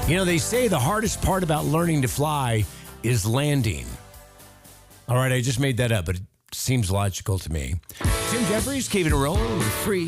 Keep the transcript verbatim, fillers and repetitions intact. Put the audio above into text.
You know, they say the hardest part about learning to fly is landing. All right, I just made that up, but it seems logical to me. Tim Jeffries, keeping it rolling with free